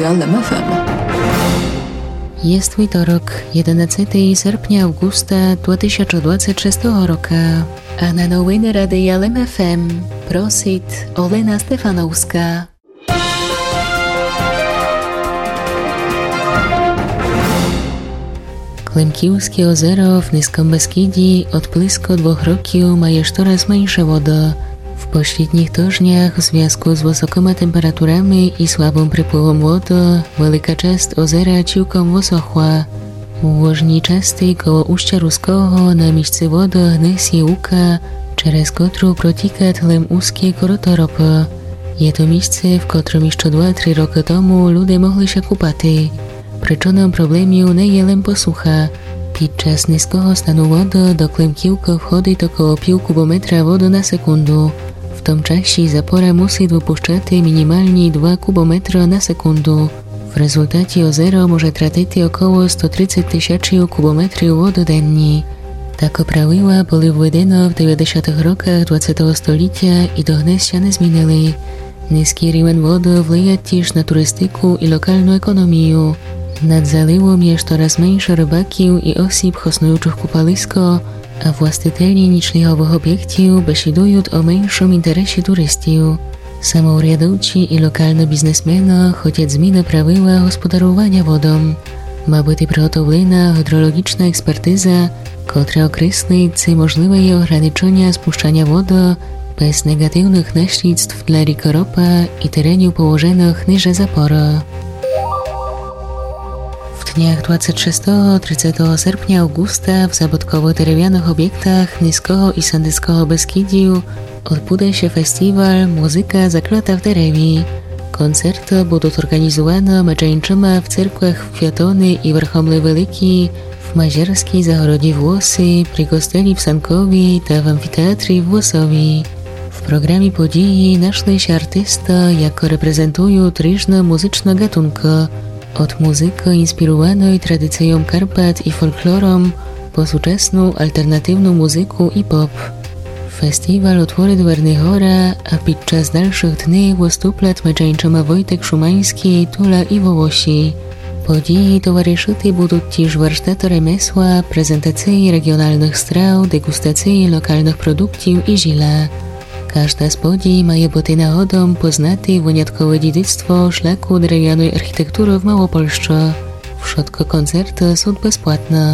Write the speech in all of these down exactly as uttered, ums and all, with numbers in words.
Lem F M. Jest wtorok, jedenastego sierpnia Augusta dwa tysiące dwudziestego szóstego roku, a na nowiny Radia Lem F M prosit Olena Stefanowska. Klemkівське озеро w Niskom Beskidzie od blisko dwóch roków ma już coraz mniejsze wodę. W pośrednich tygodniach w związku z wysokimi temperaturami i słabym przypływem wody wielka część ozera ciłkiem wysochła. W łożni częstej koło ujścia Ruskiego na miejscu wody gniesie łuka, przez którą protika tlem узkie koryto ropy. Je to miejsce, w którym jeszcze dwa trzy roki temu ludzie mogli się kupać. Przyczyną problemu nie jest posucha. Podczas niskiego stanu wody do Klemkівки wchodzi około pół kubometra wody na sekundę. W tym czasie zapora musi wypuszczać minimalnie dwa kubometry na sekundę. W rezultacie ozero może tracić około sto trzydzieści tysięcy kubometrów wody dziennie. Takie prawiła były wwedene w dziewięćdziesiątych rokach dwudziestego stulecia i do dnes się nie zmienili. Niski rywen wody wpływa też na turystykę i lokalną ekonomię. Nad zaliwem jest coraz mniejsze rybaków i osób hosnujących kupalisko, a właściciele niczlichowych obiektów besiedują o mniejszym interesie turystów. Samouriadowcy i lokalni biznesmeni chcą zmienić prawiła gospodarowania wodą. Ma być przygotowana hydrologiczna ekspertyza, która określi, czy możliwe jest ograniczenie spuszczania wody bez negatywnych następstw dla rzeki Ropa i terenów położonych niżej zapora. W dniach dwudziestego szóstego do trzydziestego sierpnia Augusta w zabytkowo-drewnianych obiektach Niskiego i Sandyckiego Beskidziu odbędzie się festiwal Muzyka zakryta w drewie. Koncerty będą organizowane meczeńczyma w cerkwach w Kwiatony i Werchomle Wielki, w Mazierskiej Zagrodzie Włosy, przy Kosteli w Sankowie i w Amfiteatrze w Włosowie. W programie podії našli się artysta, jako reprezentują różne muzyczne gatunki, od muzyki inspirowanej tradycją Karpat i folklorem po współczesną alternatywną muzykę i pop. Festiwal otworzy dwerny chora, a podczas dalszych dni wystąpią meczeńczyma Wojtek Szumański, Tula i Wołosi. Podії towarzyszyć będą też warsztaty remesła, prezentacje regionalnych straw, degustacje lokalnych produktów i żila. Każda z podii ma być nagodą poznać wyjątkowe dziedzictwo szlaku drewnianej architektury w Małopolsce. Wszystkie koncerty są bezpłatne.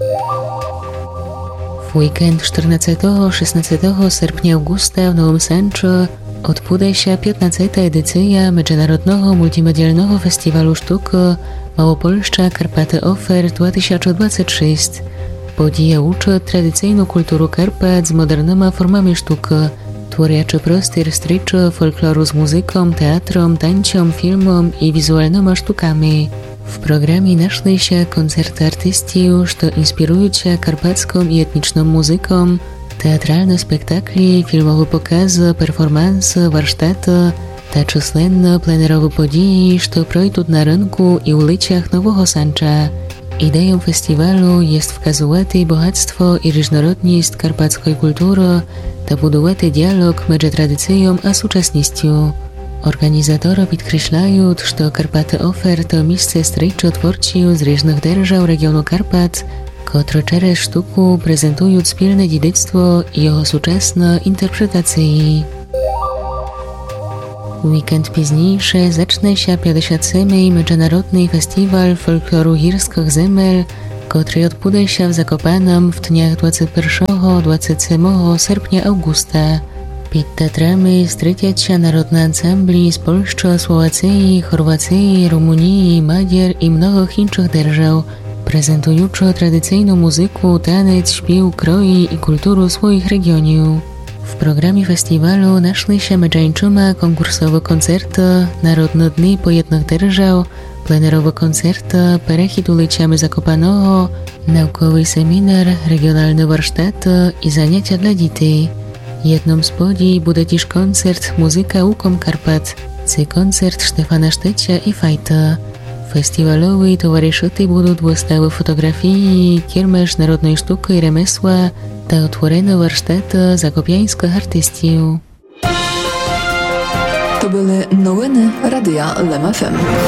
W weekend czternastego do szesnastego sierpnia Augusta w Nowym Sęczu odbędzie się piętnastą edycja Międzynarodowego Multimedialnego Festiwalu Sztuki Małopolska Karpaty Offer dwa tysiące dwudziesty szósty. Podija uczy tradycyjną kulturę Karpat z modernymi formami sztuki, tworząc prosty rstryczy folkloru z muzyką, teatrem, tańcem, filmem i wizualnymi sztukami. W programie našli się koncerty artystów, które inspirują się karpacką i etniczną muzyką, teatralne spektakle, filmowe pokazy, performanse, warsztaty, ta czysłenne plenerowe podії, które przejdą na rynku i ulicach Nowego Sęcza. Ideą festiwalu jest wskazywać bogactwo i różnorodność karpackiej kultury, ta budować dialog między tradycją a współczesnością. Organizatorzy podkreślają, że Karpaty Offer to miejsce stryjczo twórców z różnych держав regionu Karpat, które przez sztukę prezentują wspólne dziedzictwo i jego współczesne interpretacje. Weekend późniejszy zacznie się pięćdziesiąty siódmy Międzynarodny Festiwal Folkloru Górskich Zemel, który odbędzie się w Zakopanem w dniach dwudziestego pierwszego do dwudziestego siódmego sierpnia Augusta. Pod teatrami strytią się narodne ansambli z Polski, Słowacji, Chorwacji, Rumunii, Madziar i mnogich innych держав, prezentujące tradycyjną muzykę, taniec, śpiew, kroi i kulturę swoich regionów. W programie festiwalu našli się meczeńczyma konkursowe koncerty, narodne dni pojednych держав, plenerowe koncerty, perechid ulicami Zakopanego, naukowy seminar, regionalne warsztaty i zajęcia dla dzieci. Jedną z podii będzie też koncert Muzyka Łukom Karpat, czy koncert Stefana Sztecia i Fajta. Festiwalowi towarzyszyć będą wystawy fotografii, kiermasz narodnej sztuki i remesła, ta otworene warsztaty zakopiańskich artystów. To były nowiny Radia Lem F M.